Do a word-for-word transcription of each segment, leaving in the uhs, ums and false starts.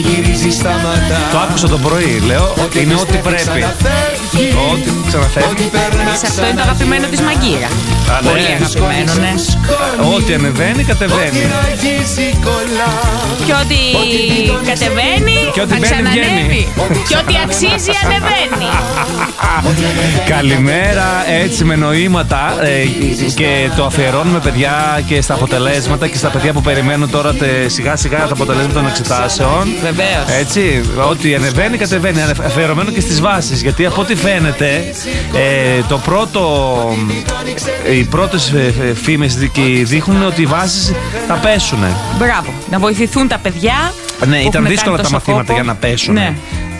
Το άκουσα το πρωί, λέω, είναι ό,τι πρέπει. Ό,τι ξαναφεύγει. Σε αυτό είναι το αγαπημένο της Μαγκύρα. Πολύ αγαπημένο, ναι. Ό,τι ανεβαίνει, κατεβαίνει. Και ό,τι κατεβαίνει, και ό,τι αξανανεύει. βγαίνει. Και ό,τι αξίζει, ανεβαίνει. Καλημέρα, έτσι με νοήματα, ε, και το αφιερώνουμε, παιδιά, και στα αποτελέσματα και στα παιδιά που περιμένουν τώρα τε, σιγά σιγά τα αποτελέσματα των εξετάσεων. Βεβαίως. Έτσι, ό,τι ανεβαίνει, κατεβαίνει. Αφιερωμένο και στις βάσεις. Γιατί από ό,τι φαίνεται, ε, το πρώτο, οι πρώτες φήμες δείχνουν ότι οι βάσεις θα πέσουν. Μπράβο. Να βοηθηθούν τα παιδιά. Ναι, ήταν δύσκολα τα μαθήματα κόπο. Για να πέσουν. Ναι.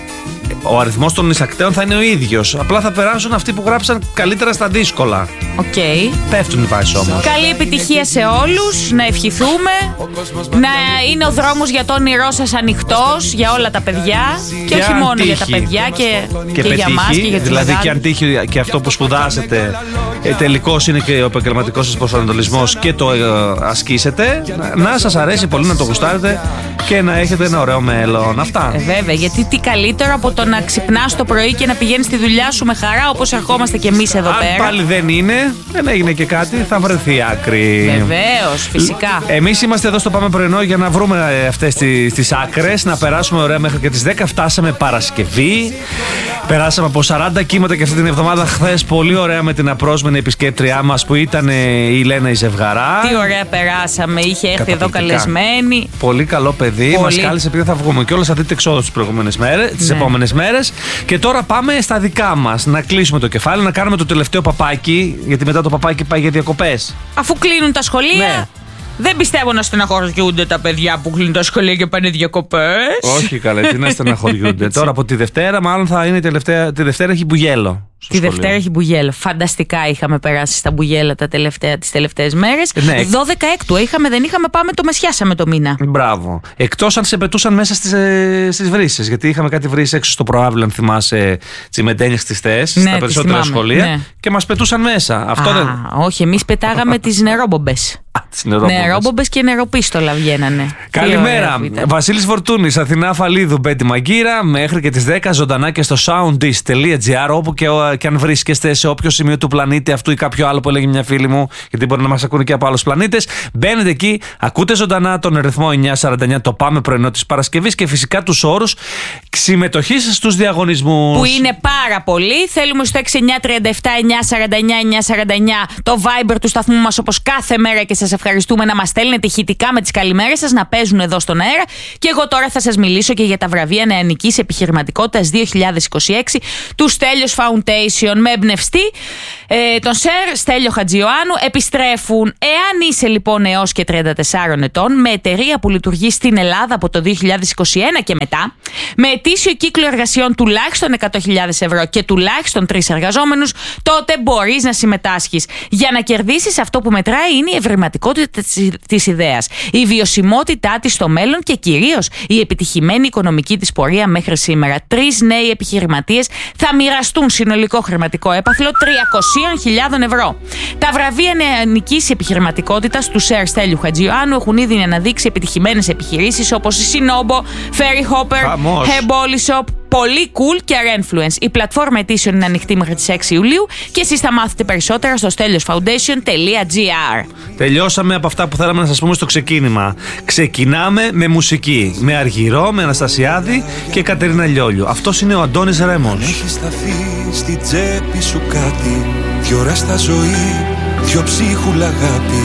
Ο αριθμός των εισακτέων θα είναι ο ίδιος. Απλά θα περάσουν αυτοί που γράψαν καλύτερα στα δύσκολα. Οκ. Okay. Πέφτουν οι βάσεις όμως. Καλή επιτυχία σε όλους. Να ευχηθούμε. Να είναι ο δρόμος για το όνειρό σας ανοιχτός για όλα τα παιδιά. Και, και όχι μόνο τύχει. Για τα παιδιά και, και, και για μας και για τους δηλαδή μεγάλους. Και αν τύχει και αυτό που σπουδάσετε, ε, τελικώς είναι και ο επαγγελματικός σας προσανατολισμός και το ε, ασκήσετε, να, να σας αρέσει πολύ, να το γουστάρετε και να έχετε ένα ωραίο μέλλον. Αυτά. Ε, βέβαια, γιατί τι καλύτερο από το να ξυπνάς το πρωί και να πηγαίνεις στη δουλειά σου με χαρά, όπως ερχόμαστε κι εμείς εδώ αν πέρα. Αν πάλι δεν είναι, δεν έγινε και κάτι, θα βρεθεί άκρη. Βεβαίως, φυσικά. Εμείς είμαστε εδώ στο Πάμε Πρωινό για να βρούμε αυτές τις, τις άκρες, να περάσουμε ωραία μέχρι και τις δέκα. Φτάσαμε Παρασκευή. Περάσαμε από σαράντα κύματα και αυτή την εβδομάδα. Χθες πολύ ωραία με την απρόσμενη επισκέπτριά μας που ήταν η Λένα η Ζευγαρά. Τι ωραία περάσαμε, είχε έρθει εδώ καλεσμένη. Πολύ καλό παιδί, μας κάλεσε επειδή θα βγούμε και όλες θα δείτε εξόδους τις προηγούμενες μέρες, τις ναι. επόμενες μέρες. Και τώρα πάμε στα δικά μας. Να κλείσουμε το κεφάλι, να κάνουμε το τελευταίο παπάκι, γιατί μετά το παπάκι πάει για διακοπές. Αφού κλείνουν τα σχολεία. Ναι. Δεν πιστεύω να στεναχωριούνται τα παιδιά που κλείνουν τα σχολεία και πάνε διακοπές. Όχι καλέ, τι να στεναχωριούνται. Τώρα από τη Δευτέρα, μάλλον θα είναι η τελευταία. Τη Δευτέρα έχει μπουγέλο. Τη σχολείο. Δευτέρα έχει μπουγέλο. Φανταστικά είχαμε περάσει στα μπουγέλα τα τελευταία, τις τελευταίες μέρες. Ναι. δώδεκα έκτου είχαμε, δεν είχαμε, πάμε το μεσιάσαμε το μήνα. Μπράβο. Εκτός αν σε πετούσαν μέσα στις, ε, στις βρύσες. Γιατί είχαμε κάτι βρύσες έξω στο προάβλιο, αν θυμάσαι, τσιμεντένιες χτιστές, ναι, στα περισσότερα θυμάμαι, σχολεία. Ναι. Και μας πετούσαν μέσα. Αυτό Α, δεν... Όχι, εμείς πετάγαμε τις νερόμπομπες. Νερόμπομπες και νεροπίστολα βγαίνανε. Καλημέρα. Βασίλης Φορτούνης, Αθηνά Φαλίδου, Μπέτη Μαγκύρα. Μέχρι και τις δέκα ζωντανά και στο soundis τελεία gr, όπου και, και αν βρίσκεστε σε όποιο σημείο του πλανήτη αυτού ή κάποιο άλλο που έλεγε μια φίλη μου, γιατί μπορεί να μας ακούνε και από άλλους πλανήτες. Μπαίνετε εκεί, ακούτε ζωντανά τον ρυθμό εννιά σαράντα εννιά, το Πάμε Πρωινό της Παρασκευής και φυσικά τους όρους συμμετοχής στους διαγωνισμούς. Που είναι πάρα πολλοί. Θέλουμε στο έξι εννιά τρία επτά εννιά σαράντα εννιά εννιά σαράντα εννιά το Viber του σταθμού μας, όπως κάθε μέρα, και σας ευχαριστούμε να μας στέλνετε ηχητικά με τις καλημέρες σας, να παίζουν εδώ στον αέρα. Και εγώ τώρα θα σας μιλήσω και για τα βραβεία νεανικής επιχειρηματικότητας δύο χιλιάδες είκοσι έξι του Στέλιος Foundation, με εμπνευστή ε, τον Σερ Στέλιο Χατζιωάννου. Επιστρέφουν, εάν είσαι λοιπόν έως και τριάντα τεσσάρων ετών, με εταιρεία που λειτουργεί στην Ελλάδα από το δύο χιλιάδες είκοσι ένα και μετά, με ετήσιο κύκλο εργασιών τουλάχιστον εκατό χιλιάδες ευρώ και τουλάχιστον τρεις εργαζόμενους, τότε μπορείς να συμμετάσχεις. Για να κερδίσεις, αυτό που μετράει είναι η ευρηματικότητα της ιδέας, η βιωσιμότητά της στο μέλλον και κυρίως η επιτυχημένη οικονομική της πορεία μέχρι σήμερα. Τρεις νέοι επιχειρηματίες θα μοιραστούν συνολικό χρηματικό έπαθλο τριακόσιες χιλιάδες ευρώ. Τα βραβεία νεανικής επιχειρηματικότητας του Σερ Στέλιου Χατζιωάννου έχουν ήδη αναδείξει επιτυχημένες επιχειρήσεις όπως η Sinobo, Ferry Hopper, Heboli Shop, πολύ cool και Renfluence. Η πλατφόρμα ετήσεων είναι ανοιχτή μέχρι τις έξι Ιουλίου και εσείς θα μάθετε περισσότερα στο στέλιος φαουντέισιον τελεία gr. Τελειώσαμε από αυτά που θέλαμε να σας πούμε στο ξεκίνημα. Ξεκινάμε με μουσική. Με Αργυρό, με Αναστασιάδη και Κατερίνα Λιόλιου. Αυτός είναι ο Αντώνης Ρέμος. Έχει σταθεί στη τσέπη σου κάτι, δυο ώρα στα ζωή, δυο ψίχουλα αγάπη.